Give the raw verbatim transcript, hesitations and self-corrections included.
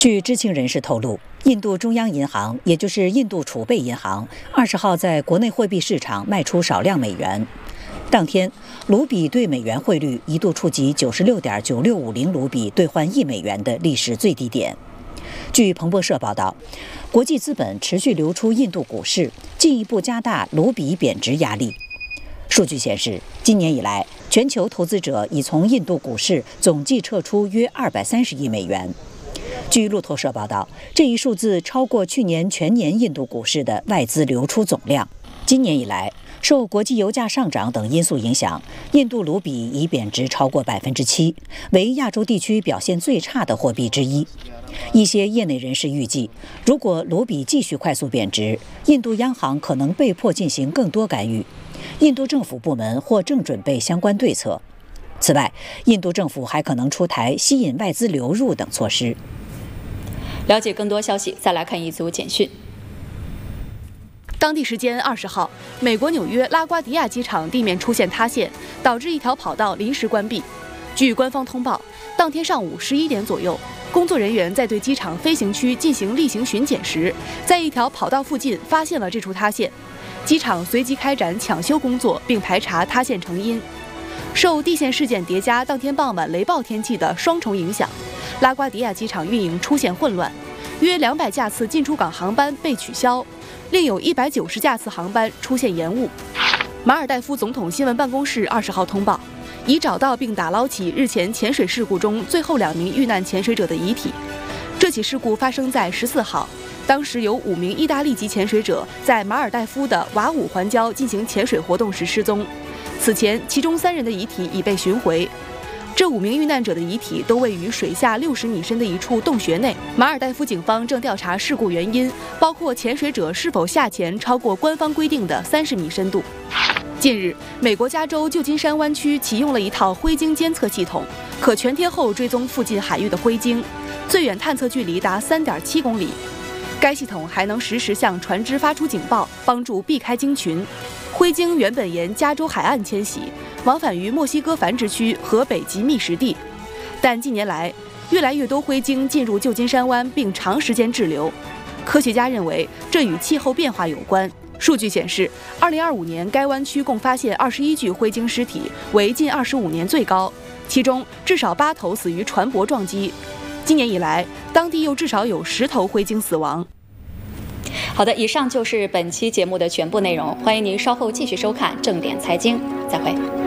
据知情人士透露，印度中央银行，也就是印度储备银行，二十号在国内货币市场卖出少量美元。当天，卢比对美元汇率一度触及九十六点九六五零卢比兑换一美元的历史最低点。据彭博社报道，国际资本持续流出印度股市，进一步加大卢比贬值压力。数据显示，今年以来，全球投资者已从印度股市总计撤出约二百三十亿美元。据路透社报道，这一数字超过去年全年印度股市的外资流出总量。今年以来，受国际油价上涨等因素影响，印度卢比已贬值超过百分之七，为亚洲地区表现最差的货币之一。一些业内人士预计，如果卢比继续快速贬值，印度央行可能被迫进行更多干预，印度政府部门或正准备相关对策。此外，印度政府还可能出台吸引外资流入等措施。 了解更多消息，再来看一组简讯。当地时间二十号，美国纽约拉瓜迪亚机场地面出现塌陷，导致一条跑道临时关闭。据官方通报，当天上午十一点左右，工作人员在对机场飞行区进行例行巡检时，在一条跑道附近发现了这处塌陷。机场随即开展抢修工作，并排查塌陷成因。受地陷事件叠加当天傍晚雷暴天气的双重影响，拉瓜迪亚机场运营出现混乱，约两百架次进出港航班被取消，另有一百九十架次航班出现延误。马尔代夫总统新闻办公室二十号通报，已找到并打捞起日前潜水事故中最后两名遇难潜水者的遗体。这起事故发生在十四号，当时有五名意大利籍潜水者在马尔代夫的瓦武环礁进行潜水活动时失踪。此前，其中三人的遗体已被寻回。这五名遇难者的遗体都位于水下六十米深的一处洞穴内。马尔代夫警方正调查事故原因，包括潜水者是否下潜超过官方规定的三十米深度。近日，美国加州旧金山湾区启用了一套灰鲸监测系统，可全天候追踪附近海域的灰鲸，最远探测距离达三点七公里。该系统还能实时向船只发出警报，帮助避开鲸群。灰鲸原本沿加州海岸迁徙，往返于墨西哥繁殖区和北极觅食地，但近年来，越来越多灰鲸进入旧金山湾并长时间滞留。科学家认为，这与气候变化有关。数据显示，二零二五年该湾区共发现二十一具灰鲸尸体，为近二十五年最高，其中至少八头死于船舶撞击。今年以来，当地又至少有十头灰鲸死亡。 好的，以上就是本期节目的全部内容，欢迎您稍后继续收看正点财经，再会。